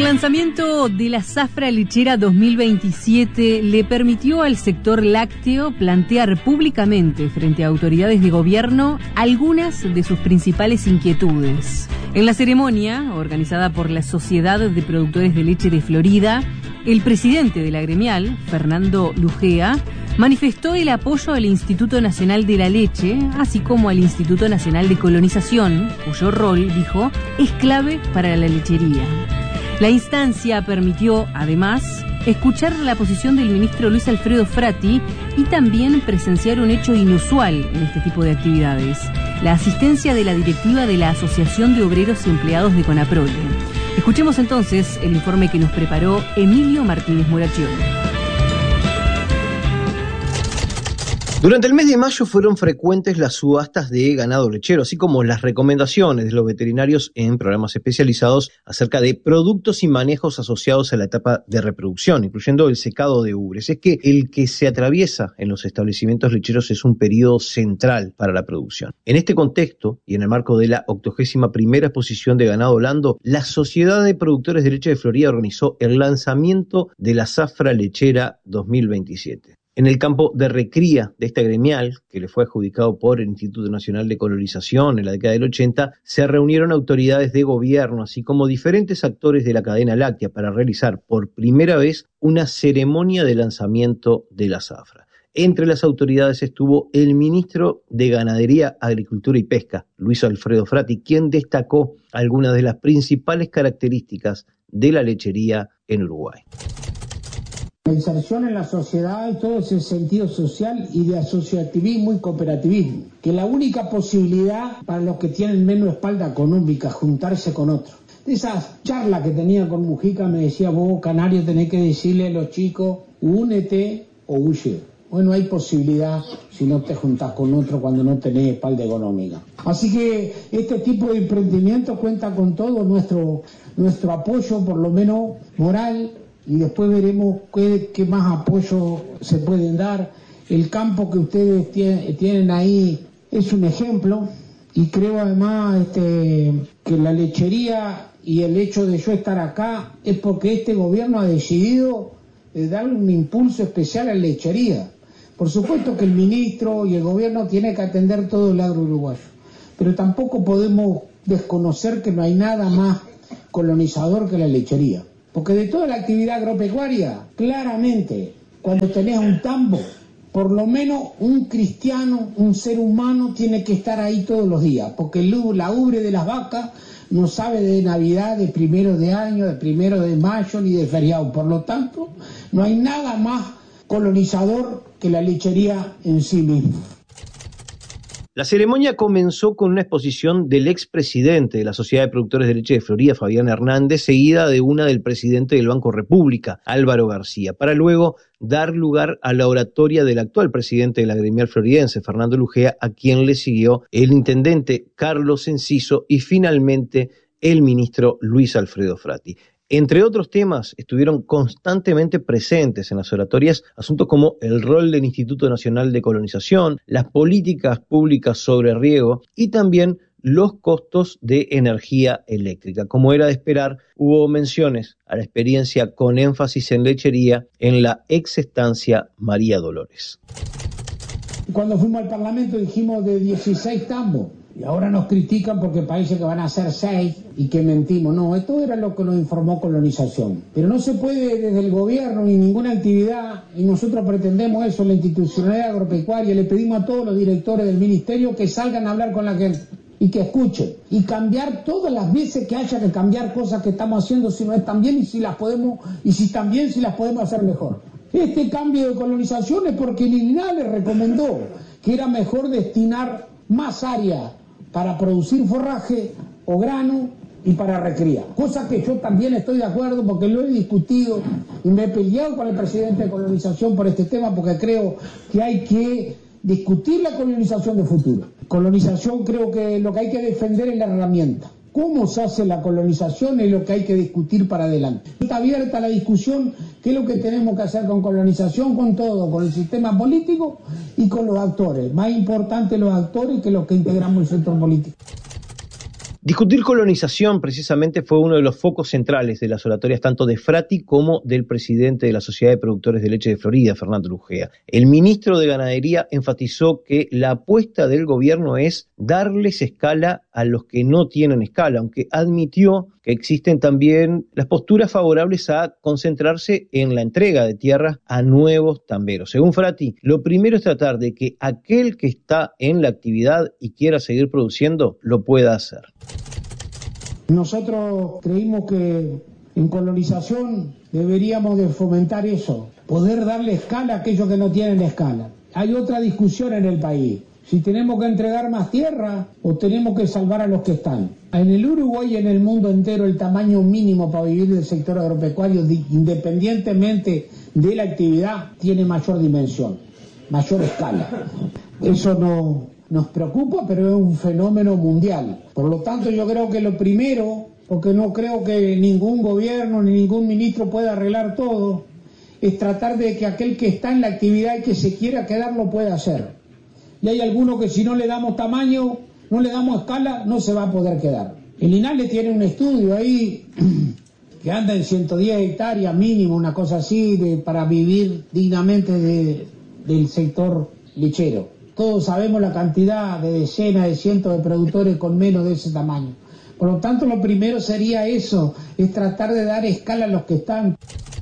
lanzamiento de la Zafra Lechera 2027 le permitió al sector lácteo plantear públicamente frente a autoridades de gobierno algunas de sus principales inquietudes. En la ceremonia, organizada por la Sociedad de Productores de Leche de Florida, el presidente de la gremial, Fernando Lugea, manifestó el apoyo al Instituto Nacional de la Leche, así como al Instituto Nacional de Colonización, cuyo rol, dijo, es clave para la lechería. La instancia permitió, además, escuchar la posición del ministro Luis Alfredo Frati y también presenciar un hecho inusual en este tipo de actividades: la asistencia de la directiva de la Asociación de Obreros y Empleados de Conaprole. Escuchemos entonces el informe que nos preparó Emilio Martínez Murachioli. Durante el mes de mayo fueron frecuentes las subastas de ganado lechero, así como las recomendaciones de los veterinarios en programas especializados acerca de productos y manejos asociados a la etapa de reproducción, incluyendo el secado de ubres. Es que el que se atraviesa en los establecimientos lecheros es un periodo central para la producción. En este contexto, y en el marco de la 81ª exposición de ganado holando, la Sociedad de Productores de Leche de Florida organizó el lanzamiento de la Zafra Lechera 2027. En el campo de recría de esta gremial, que le fue adjudicado por el Instituto Nacional de Colonización en la década del 80, se reunieron autoridades de gobierno, así como diferentes actores de la cadena láctea, para realizar por primera vez una ceremonia de lanzamiento de la zafra. Entre las autoridades estuvo el ministro de Ganadería, Agricultura y Pesca, Luis Alfredo Frati, quien destacó algunas de las principales características de la lechería en Uruguay. La inserción en la sociedad y todo ese sentido social y de asociativismo y cooperativismo, que la única posibilidad para los que tienen menos espalda económica, juntarse con otros. De esas charlas que tenía con Mujica me decía: vos, canario, tenés que decirle a los chicos, únete o huye. Bueno, hay posibilidad si no te juntás con otro cuando no tenés espalda económica. Así que este tipo de emprendimiento cuenta con todo nuestro apoyo, por lo menos moral, y después veremos qué más apoyo se pueden dar. El campo que ustedes tienen ahí es un ejemplo, y creo además que la lechería y el hecho de yo estar acá es porque este gobierno ha decidido darle un impulso especial a la lechería. Por supuesto que el ministro y el gobierno tienen que atender todo el agro uruguayo, pero tampoco podemos desconocer que no hay nada más colonizador que la lechería. Porque de toda la actividad agropecuaria, claramente, cuando tenés un tambo, por lo menos un cristiano, un ser humano, tiene que estar ahí todos los días, porque la ubre de las vacas no sabe de Navidad, de primero de año, de primero de mayo, ni de feriado. Por lo tanto, no hay nada más colonizador que la lechería en sí misma. La ceremonia comenzó con una exposición del expresidente de la Sociedad de Productores de Leche de Florida, Fabián Hernández, seguida de una del presidente del Banco República, Álvaro García, para luego dar lugar a la oratoria del actual presidente de la gremial floridense, Fernando Lugea, a quien le siguió el intendente Carlos Enciso y finalmente el ministro Luis Alfredo Frati. Entre otros temas, estuvieron constantemente presentes en las oratorias asuntos como el rol del Instituto Nacional de Colonización, las políticas públicas sobre riego y también los costos de energía eléctrica. Como era de esperar, hubo menciones a la experiencia con énfasis en lechería en la ex estancia María Dolores. Cuando fuimos al Parlamento dijimos de 16 tambos. Y ahora nos critican porque parece que van a ser 6 y que mentimos. No, esto era lo que nos informó Colonización. Pero no se puede desde el gobierno ni ninguna actividad, y nosotros pretendemos eso, la institucionalidad agropecuaria. Le pedimos a todos los directores del ministerio que salgan a hablar con la gente y que escuchen. Y cambiar todas las veces que haya que cambiar cosas que estamos haciendo si no están bien y si las podemos, y si están bien, si las podemos hacer mejor. Este cambio de Colonización es porque el INAH le recomendó que era mejor destinar más área para producir forraje o grano y para recría. Cosa que yo también estoy de acuerdo, porque lo he discutido y me he peleado con el presidente de Colonización por este tema, porque creo que hay que discutir la colonización de futuro. Colonización, creo que lo que hay que defender es la herramienta. Cómo se hace la colonización es lo que hay que discutir para adelante. Está abierta la discusión, qué es lo que tenemos que hacer con colonización, con todo, con el sistema político y con los actores. Más importante los actores que los que integramos el sector político. Discutir colonización precisamente fue uno de los focos centrales de las oratorias tanto de Frati como del presidente de la Sociedad de Productores de Leche de Florida, Fernando Lugea. El ministro de Ganadería enfatizó que la apuesta del gobierno es darles escala a los que no tienen escala, aunque admitió que existen también las posturas favorables a concentrarse en la entrega de tierras a nuevos tamberos. Según Frati, lo primero es tratar de que aquel que está en la actividad y quiera seguir produciendo, lo pueda hacer. Nosotros creímos que en colonización deberíamos de fomentar eso, poder darle escala a aquellos que no tienen escala. Hay otra discusión en el país, si tenemos que entregar más tierra o tenemos que salvar a los que están. En el Uruguay y en el mundo entero el tamaño mínimo para vivir del sector agropecuario, independientemente de la actividad, tiene mayor dimensión, mayor escala. Eso no nos preocupa, pero es un fenómeno mundial. Por lo tanto, yo creo que lo primero, porque no creo que ningún gobierno ni ningún ministro pueda arreglar todo, es tratar de que aquel que está en la actividad y que se quiera quedar lo pueda hacer. Y hay algunos que si no le damos tamaño, no le damos escala, no se va a poder quedar. El INALE tiene un estudio ahí que anda en 110 hectáreas mínimo, una cosa así, para vivir dignamente del sector lechero. Todos sabemos la cantidad de decenas, de cientos de productores con menos de ese tamaño. Por lo tanto, lo primero sería eso, es tratar de dar escala a los que están.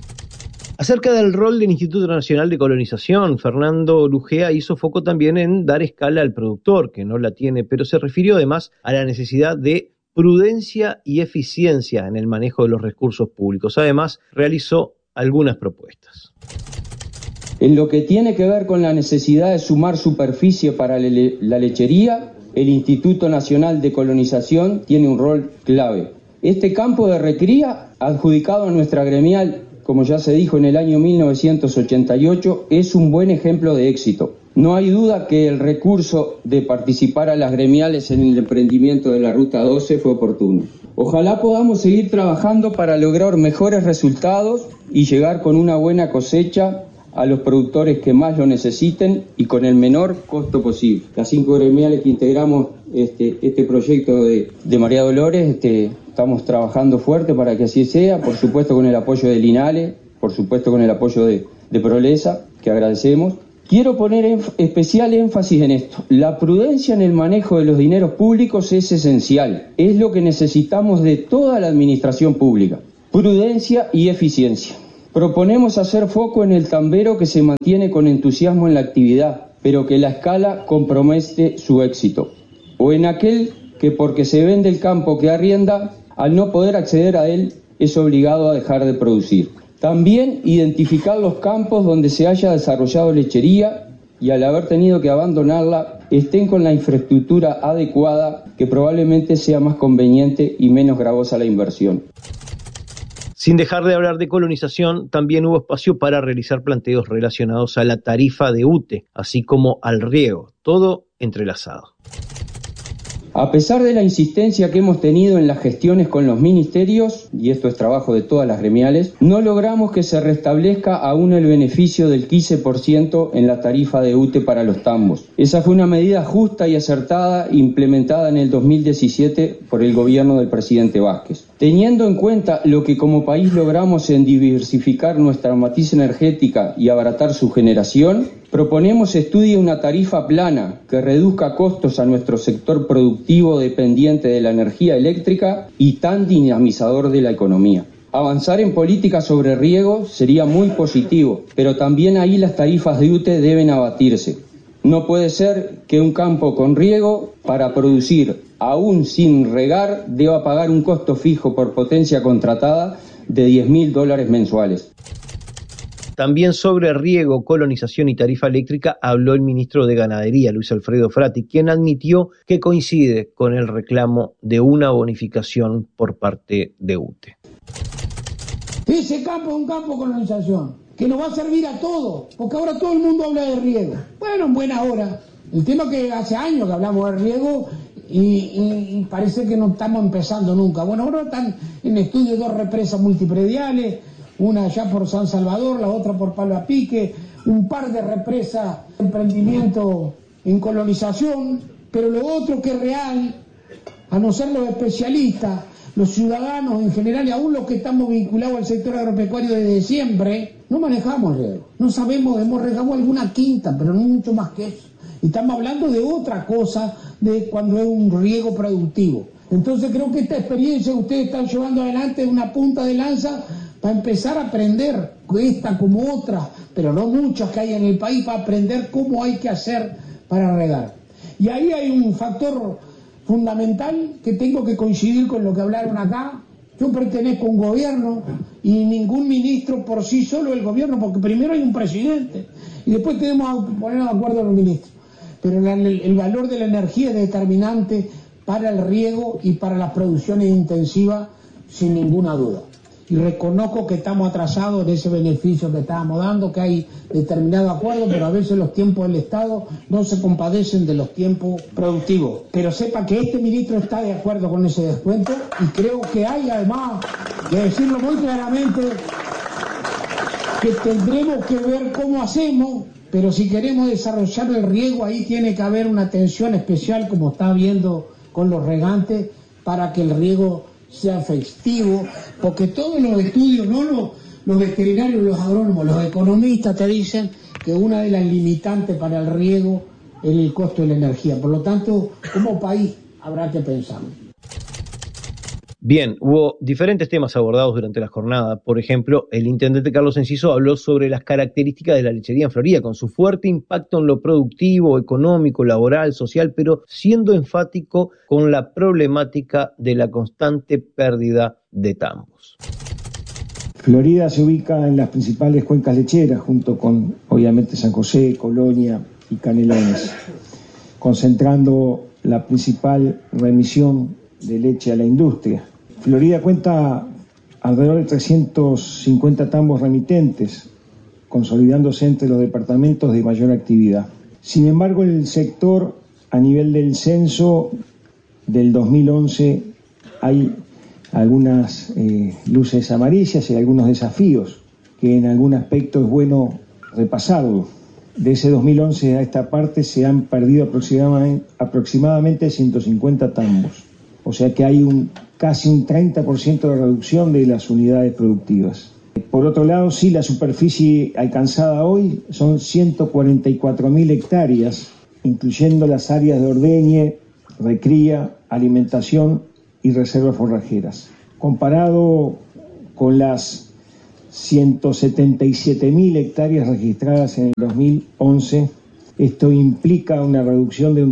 Acerca del rol del Instituto Nacional de Colonización, Fernando Lugea hizo foco también en dar escala al productor, que no la tiene, pero se refirió además a la necesidad de prudencia y eficiencia en el manejo de los recursos públicos. Además, realizó algunas propuestas. En lo que tiene que ver con la necesidad de sumar superficie para la lechería, el Instituto Nacional de Colonización tiene un rol clave. Este campo de recría, adjudicado a nuestra gremial, como ya se dijo en el año 1988, es un buen ejemplo de éxito. No hay duda que el recurso de participar a las gremiales en el emprendimiento de la Ruta 12 fue oportuno. Ojalá podamos seguir trabajando para lograr mejores resultados y llegar con una buena cosecha a los productores que más lo necesiten y con el menor costo posible. Las 5 gremiales que integramos este proyecto de María Dolores, estamos trabajando fuerte para que así sea, por supuesto con el apoyo del INALE, por supuesto con el apoyo de Prolesa, que agradecemos. Quiero poner especial énfasis en esto. La prudencia en el manejo de los dineros públicos es esencial. Es lo que necesitamos de toda la administración pública. Prudencia y eficiencia. Proponemos hacer foco en el tambero que se mantiene con entusiasmo en la actividad, pero que la escala compromete su éxito. O en aquel que porque se vende el campo que arrienda, al no poder acceder a él, es obligado a dejar de producir. También identificar los campos donde se haya desarrollado lechería y al haber tenido que abandonarla, estén con la infraestructura adecuada, que probablemente sea más conveniente y menos gravosa la inversión. Sin dejar de hablar de colonización, también hubo espacio para realizar planteos relacionados a la tarifa de UTE, así como al riego, todo entrelazado. A pesar de la insistencia que hemos tenido en las gestiones con los ministerios, y esto es trabajo de todas las gremiales, no logramos que se restablezca aún el beneficio del 15% en la tarifa de UTE para los tambos. Esa fue una medida justa y acertada implementada en el 2017 por el gobierno del presidente Vázquez. Teniendo en cuenta lo que como país logramos en diversificar nuestra matriz energética y abaratar su generación, proponemos estudie una tarifa plana que reduzca costos a nuestro sector productivo dependiente de la energía eléctrica y tan dinamizador de la economía. Avanzar en políticas sobre riego sería muy positivo, pero también ahí las tarifas de UTE deben abatirse. No puede ser que un campo con riego, para producir aún sin regar, deba pagar un costo fijo por potencia contratada de $10.000 mensuales. También sobre riego, colonización y tarifa eléctrica habló el ministro de Ganadería, Luis Alfredo Frati, quien admitió que coincide con el reclamo de una bonificación por parte de UTE. Ese campo es un campo de colonización, que nos va a servir a todos, porque ahora todo el mundo habla de riego. Bueno, en buena hora. El tema es que hace años que hablamos de riego y parece que no estamos empezando nunca. Bueno, ahora están en estudio 2 represas multiprediales, una allá por San Salvador, la otra por Palo a Pique, un par de represas de emprendimiento en colonización, pero lo otro que es real a no ser los especialistas, los ciudadanos en general y aún los que estamos vinculados al sector agropecuario desde siempre, no manejamos riego. No sabemos, hemos regado alguna quinta, pero no mucho más que eso. Y estamos hablando de otra cosa, de cuando es un riego productivo. Entonces creo que esta experiencia que ustedes están llevando adelante es una punta de lanza para empezar a aprender, esta como otras, pero no muchas que hay en el país, para aprender cómo hay que hacer para regar. Y ahí hay un factor fundamental que tengo que coincidir con lo que hablaron acá. Yo pertenezco a un gobierno y ningún ministro por sí solo del gobierno, porque primero hay un presidente y después tenemos que ponernos de acuerdo a los ministros. Pero el valor de la energía es determinante para el riego y para las producciones intensivas, sin ninguna duda. Y reconozco que estamos atrasados en ese beneficio que estábamos dando, que hay determinado acuerdo, pero a veces los tiempos del Estado no se compadecen de los tiempos productivos. Pero sepa que este ministro está de acuerdo con ese descuento y creo que hay, además, de decirlo muy claramente, que tendremos que ver cómo hacemos, pero si queremos desarrollar el riego, ahí tiene que haber una atención especial, como está viendo con los regantes, para que el riego sea efectivo, porque todos los estudios, no los veterinarios, los agrónomos, los economistas te dicen que una de las limitantes para el riego es el costo de la energía. Por lo tanto, como país habrá que pensarlo. Bien, hubo diferentes temas abordados durante la jornada. Por ejemplo, el intendente Carlos Enciso habló sobre las características de la lechería en Florida, con su fuerte impacto en lo productivo, económico, laboral, social, pero siendo enfático con la problemática de la constante pérdida de tambos. Florida se ubica en las principales cuencas lecheras, junto con, obviamente, San José, Colonia y Canelones, concentrando la principal remisión de leche a la industria. Florida cuenta alrededor de 350 tambos remitentes, consolidándose entre los departamentos de mayor actividad. Sin embargo, el sector, a nivel del censo del 2011, hay algunas luces amarillas y algunos desafíos que en algún aspecto es bueno repasarlo. De ese 2011 a esta parte se han perdido aproximadamente 150 tambos. O sea que hay casi un 30% de reducción de las unidades productivas. Por otro lado, sí, la superficie alcanzada hoy son 144.000 hectáreas, incluyendo las áreas de ordeñe, recría, alimentación y reservas forrajeras. Comparado con las 177.000 hectáreas registradas en el 2011, esto implica una reducción de un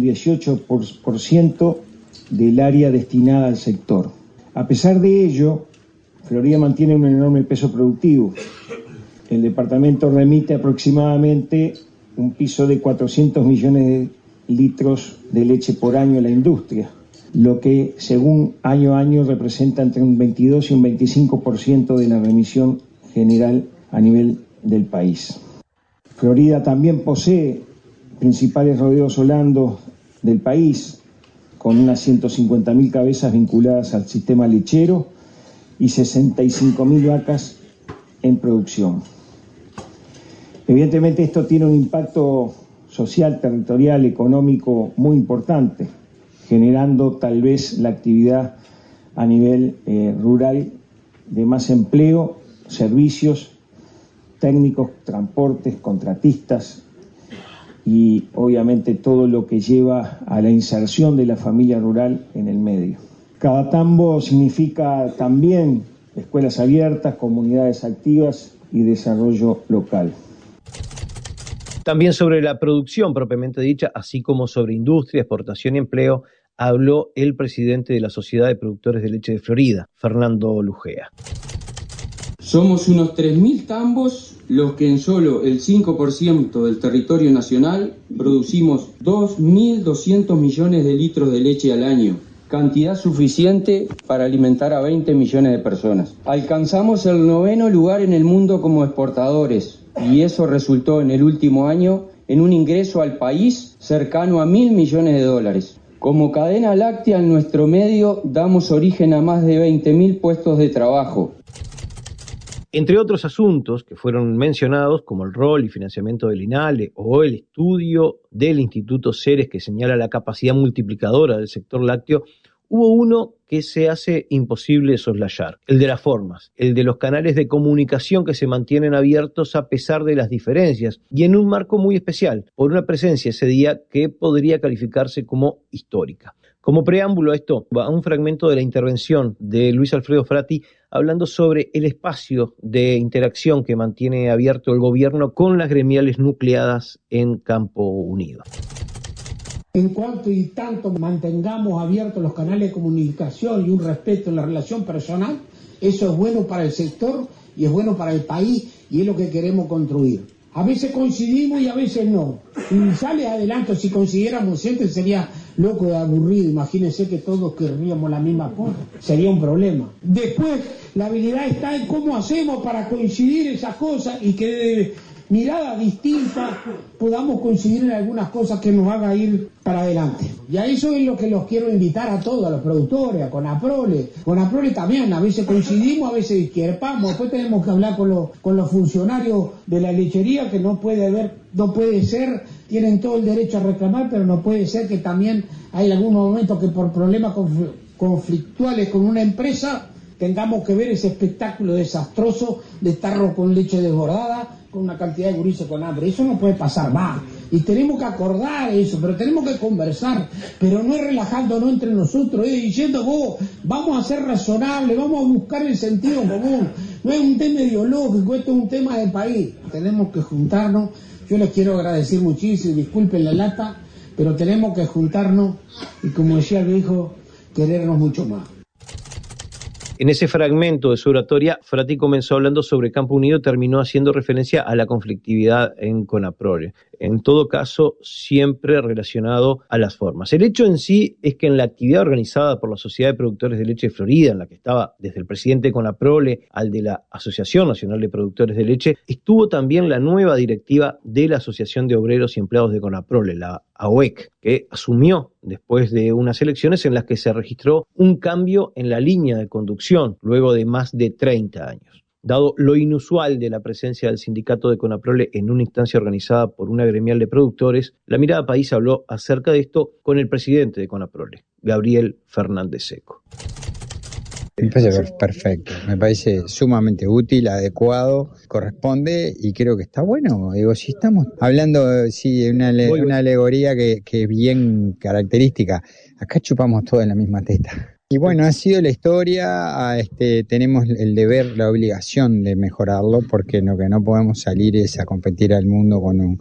18% del área destinada al sector. A pesar de ello, Florida mantiene un enorme peso productivo. El departamento remite aproximadamente un piso de 400 millones de litros de leche por año a la industria, lo que según año a año representa entre un 22 y un 25% de la remisión general a nivel del país. Florida también posee principales rodeos holandos del país, con unas 150.000 cabezas vinculadas al sistema lechero y 65.000 vacas en producción. Evidentemente esto tiene un impacto social, territorial, económico muy importante, generando tal vez la actividad a nivel rural de más empleo, servicios, técnicos, transportes, contratistas, y obviamente todo lo que lleva a la inserción de la familia rural en el medio. Cada tambo significa también escuelas abiertas, comunidades activas y desarrollo local. También sobre la producción propiamente dicha, así como sobre industria, exportación y empleo, habló el presidente de la Sociedad de Productores de Leche de Florida, Fernando Lujea. Somos unos 3.000 tambos los que en solo el 5% del territorio nacional producimos 2.200 millones de litros de leche al año, cantidad suficiente para alimentar a 20 millones de personas. Alcanzamos el 9º lugar en el mundo como exportadores y eso resultó en el último año en un ingreso al país cercano a $1.000 millones. Como cadena láctea en nuestro medio damos origen a más de 20.000 puestos de trabajo. Entre otros asuntos que fueron mencionados, como el rol y financiamiento del INALE o el estudio del Instituto Ceres que señala la capacidad multiplicadora del sector lácteo, Hubo uno que se hace imposible soslayar, el de las formas, el de los canales de comunicación que se mantienen abiertos a pesar de las diferencias y en un marco muy especial, por una presencia ese día que podría calificarse como histórica. Como preámbulo a esto, va un fragmento de la intervención de Luis Alfredo Frati hablando sobre el espacio de interacción que mantiene abierto el gobierno con las gremiales nucleadas en Campo Unido. En cuanto y tanto mantengamos abiertos los canales de comunicación y un respeto en la relación personal, eso es bueno para el sector y es bueno para el país y es lo que queremos construir. A veces coincidimos y a veces no. Si sale adelante, si consiguiéramos siempre sería loco de aburrido. Imagínense que todos querríamos la misma cosa. Sería un problema. Después, la habilidad está en cómo hacemos para coincidir esas cosas y que de mirada distinta podamos coincidir en algunas cosas que nos haga ir para adelante. Y a eso es lo que los quiero invitar a todos, a los productores, a Conaprole. Conaprole también, a veces coincidimos, a veces discrepamos. Después tenemos que hablar con los funcionarios de la lechería, que no puede ser, tienen todo el derecho a reclamar, pero no puede ser que también hay algunos momentos que por problemas conflictuales con una empresa tengamos que ver ese espectáculo desastroso de tarro con leche desbordada, con una cantidad de gurises con hambre. Eso no puede pasar más. Y tenemos que acordar eso, pero tenemos que conversar, pero no es relajándonos entre nosotros, diciendo, vamos a ser razonables, vamos a buscar el sentido común. No es un tema ideológico, esto es un tema del país. Tenemos que juntarnos. Yo les quiero agradecer muchísimo, disculpen la lata, pero tenemos que juntarnos y, como decía el viejo, querernos mucho más. En ese fragmento de su oratoria, Frati comenzó hablando sobre Campo Unido, terminó haciendo referencia a la conflictividad en Conaprole. En todo caso, siempre relacionado a las formas. El hecho en sí es que en la actividad organizada por la Sociedad de Productores de Leche de Florida, en la que estaba desde el presidente de Conaprole al de la Asociación Nacional de Productores de Leche, estuvo también la nueva directiva de la Asociación de Obreros y Empleados de Conaprole, la AOEC, que asumió después de unas elecciones en las que se registró un cambio en la línea de conducción luego de más de 30 años. Dado lo inusual de la presencia del sindicato de Conaprole en una instancia organizada por una gremial de productores, La Mirada País habló acerca de esto con el presidente de Conaprole, Gabriel Fernández Seco. Me parece perfecto, me parece sumamente útil, adecuado, corresponde y creo que está bueno. Digo, si estamos hablando de una alegoría que es bien característica, acá chupamos todo en la misma teta. Y bueno, ha sido la historia, tenemos el deber, la obligación de mejorarlo, porque lo que no podemos salir es a competir al mundo con